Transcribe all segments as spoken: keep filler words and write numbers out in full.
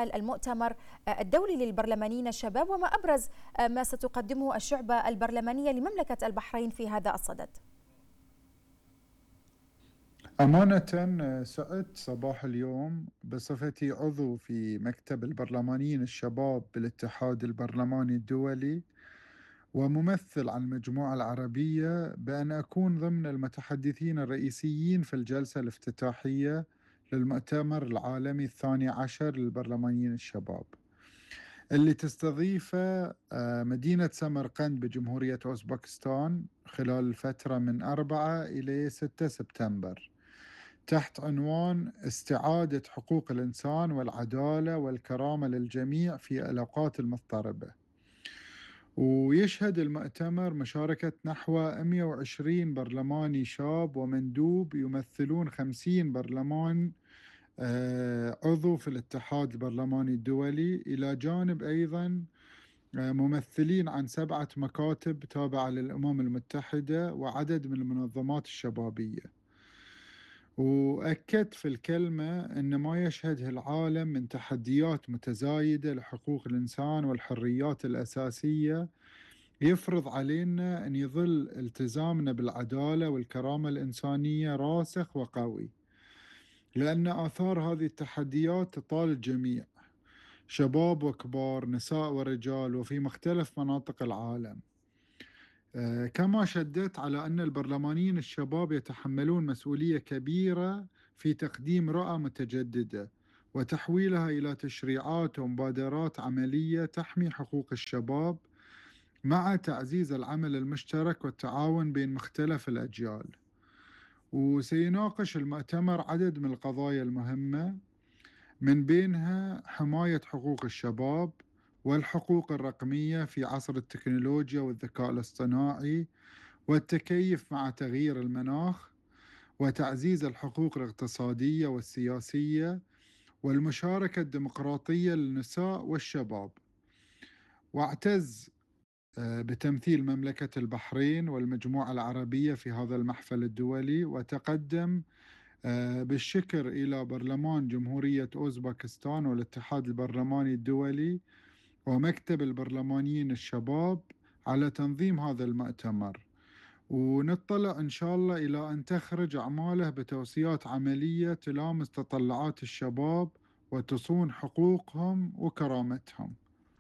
أعمال المؤتمر الدولي للبرلمانيين الشباب، وما أبرز ما ستقدمه الشعبة البرلمانية لمملكة البحرين في هذا الصدد؟ أمانة سعدت صباح اليوم بصفتي عضو في مكتب البرلمانيين الشباب بالاتحاد البرلماني الدولي وممثل عن المجموعة العربية بأن أكون ضمن المتحدثين الرئيسيين في الجلسة الافتتاحية للمؤتمر العالمي الثاني عشر للبرلمانيين الشباب اللي تستضيفه مدينة سمرقند بجمهورية أوزبكستان خلال الفترة من أربعة إلى ستة سبتمبر، تحت عنوان استعادة حقوق الإنسان والعدالة والكرامة للجميع في الأوقات المضطربة. ويشهد المؤتمر مشاركة نحو مئة وعشرين برلماني شاب ومندوب يمثلون خمسين برلمان عضو في الاتحاد البرلماني الدولي، إلى جانب أيضا ممثلين عن سبعة مكاتب تابعة للأمم المتحدة وعدد من المنظمات الشبابية. وأكدت في الكلمة أن ما يشهده العالم من تحديات متزايدة لحقوق الإنسان والحريات الأساسية يفرض علينا أن يظل التزامنا بالعدالة والكرامة الإنسانية راسخ وقوي، لأن آثار هذه التحديات تطال الجميع، شباب وكبار، نساء ورجال، وفي مختلف مناطق العالم. آه كما شددت على أن البرلمانيين الشباب يتحملون مسؤولية كبيرة في تقديم رؤى متجددة وتحويلها إلى تشريعات ومبادرات عملية تحمي حقوق الشباب، مع تعزيز العمل المشترك والتعاون بين مختلف الأجيال. وسيناقش المؤتمر عدد من القضايا المهمة، من بينها حماية حقوق الشباب والحقوق الرقمية في عصر التكنولوجيا والذكاء الاصطناعي والتكيف مع تغيير المناخ، وتعزيز الحقوق الاقتصادية والسياسية والمشاركة الديمقراطية للنساء والشباب. واعتز بتمثيل مملكة البحرين والمجموعة العربية في هذا المحفل الدولي، وتقدم بالشكر إلى برلمان جمهورية أوزبكستان والاتحاد البرلماني الدولي ومكتب البرلمانيين الشباب على تنظيم هذا المؤتمر، ونطلع إن شاء الله إلى أن تخرج أعماله بتوصيات عملية تلامس تطلعات الشباب وتصون حقوقهم وكرامتهم.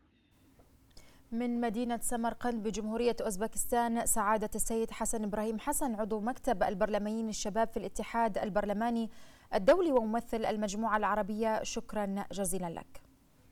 من مدينة سمرقند بجمهورية أوزبكستان، سعادة السيد حسن إبراهيم حسن، عضو مكتب البرلمانيين الشباب في الاتحاد البرلماني الدولي وممثل المجموعة العربية، شكرا جزيلا لك.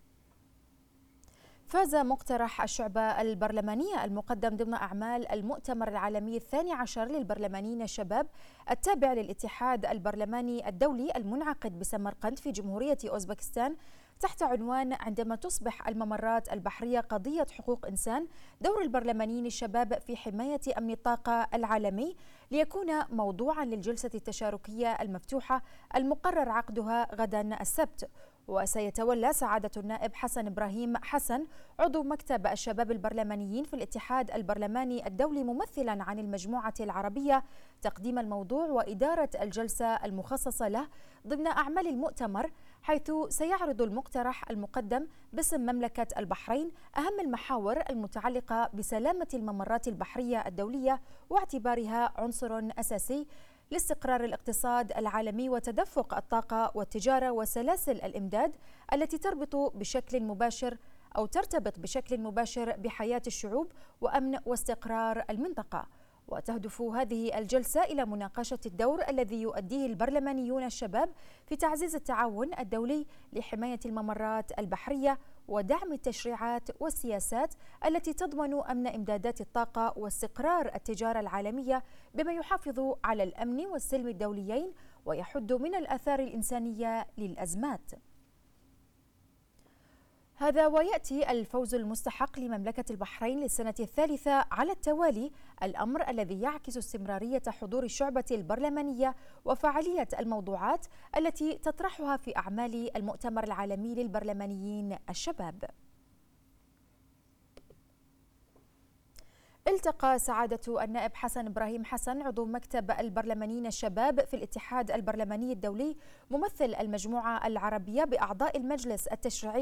فاز مقترح الشعبة البرلمانية المقدم ضمن أعمال المؤتمر العالمي الثاني عشر للبرلمانيين الشباب التابع للاتحاد البرلماني الدولي المنعقد بسمرقند في جمهورية أوزبكستان تحت عنوان عندما تصبح الممرات البحرية قضية حقوق إنسان، دور البرلمانيين الشباب في حماية أمن الطاقة العالمي، ليكون موضوعا للجلسة التشاركية المفتوحة المقرر عقدها غدا السبت. وسيتولى سعادة النائب حسن إبراهيم حسن، عضو مكتب الشباب البرلمانيين في الاتحاد البرلماني الدولي ممثلا عن المجموعة العربية، تقديم الموضوع وإدارة الجلسة المخصصة له ضمن أعمال المؤتمر، حيث سيعرض المقترح المقدم باسم مملكة البحرين أهم المحاور المتعلقة بسلامة الممرات البحرية الدولية واعتبارها عنصر أساسي لاستقرار الاقتصاد العالمي وتدفق الطاقة والتجارة وسلاسل الإمداد التي تربط بشكل مباشر أو ترتبط بشكل مباشر بحياة الشعوب وأمن واستقرار المنطقة. وتهدف هذه الجلسة إلى مناقشة الدور الذي يؤديه البرلمانيون الشباب في تعزيز التعاون الدولي لحماية الممرات البحرية ودعم التشريعات والسياسات التي تضمن أمن إمدادات الطاقة واستقرار التجارة العالمية، بما يحافظ على الأمن والسلم الدوليين ويحد من الآثار الإنسانية للأزمات. هذا ويأتي الفوز المستحق لمملكة البحرين للسنة الثالثة على التوالي، الأمر الذي يعكس استمرارية حضور الشعبة البرلمانية وفعالية الموضوعات التي تطرحها في أعمال المؤتمر العالمي للبرلمانيين الشباب. التقى سعادة النائب حسن إبراهيم حسن، عضو مكتب البرلمانيين الشباب في الاتحاد البرلماني الدولي ممثل المجموعة العربية، بأعضاء المجلس التشريعي